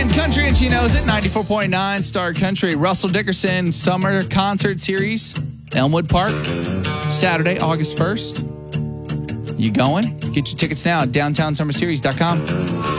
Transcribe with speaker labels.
Speaker 1: playing country and she knows it. 94.9 Star Country. Russell Dickerson Summer Concert Series, Elmwood Park, Saturday, August 1st. You going? Get your tickets now at downtownsummerseries.com.